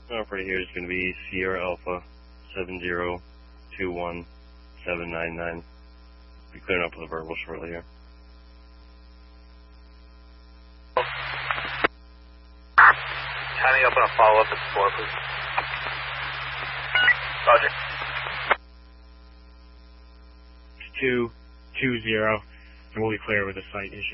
Operator here is going to be Sierra Alpha 7021799. Be clearing up with a verbal shortly here. Timing up on a follow-up at 4, please. Roger. 220, and we'll be clear with a site issue.